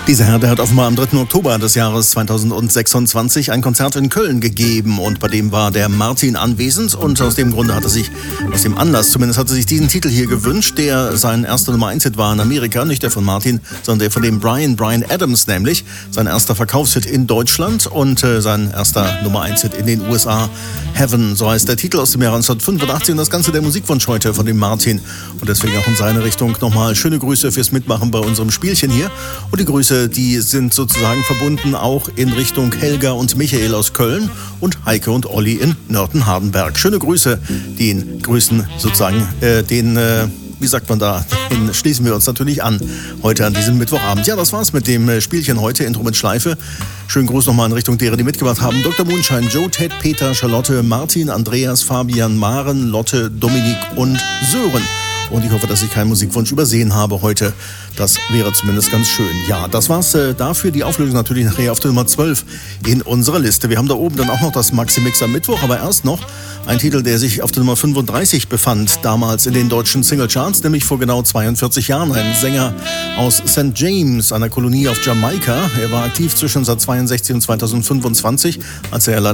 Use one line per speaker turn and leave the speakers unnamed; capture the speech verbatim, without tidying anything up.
Dieser Herr, der hat offenbar am dritten Oktober des Jahres zweitausendsechsundzwanzig ein Konzert in Köln gegeben und bei dem war der Martin anwesend und aus dem Grunde hat er sich, aus dem Anlass zumindest, hat er sich diesen Titel hier gewünscht, der sein erster Nummer eins Hit war in Amerika, nicht der von Martin, sondern der von dem Brian, Brian Adams nämlich, sein erster Verkaufshit in Deutschland und äh, sein erster Nummer eins Hit in den U S A, Heaven, so heißt der Titel aus dem Jahr neunzehnhundertfünfundachtzig und das Ganze der Musikwunsch heute von dem Martin und deswegen auch in seine Richtung nochmal schöne Grüße fürs Mitmachen bei unserem Spielchen hier und die Grüße, die sind sozusagen verbunden auch in Richtung Helga und Michael aus Köln und Heike und Olli in Nörten-Hardenberg. Schöne Grüße, den Grüßen sozusagen, äh, den, äh, wie sagt man da, den schließen wir uns natürlich an, heute an diesem Mittwochabend. Ja, das war's mit dem Spielchen heute, Intro mit Schleife. Schönen Gruß nochmal in Richtung derer, die mitgebracht haben. Doktor Moonshine, Joe, Ted, Peter, Charlotte, Martin, Andreas, Fabian, Maren, Lotte, Dominik und Sören. Und ich hoffe, dass ich keinen Musikwunsch übersehen habe heute. Das wäre zumindest ganz schön. Ja, das war's äh, dafür. Die Auflösung natürlich nachher auf der Nummer zwölf in unserer Liste. Wir haben da oben dann auch noch das Maxi-Mix am Mittwoch, aber erst noch ein Titel, der sich auf der Nummer fünfunddreißig befand, damals in den deutschen Singlecharts, nämlich vor genau zweiundvierzig Jahren. Ein Sänger aus Sankt James, einer Kolonie auf Jamaika. Er war aktiv zwischen neunzehnhundertzweiundsechzig und zweitausendfünfundzwanzig, als er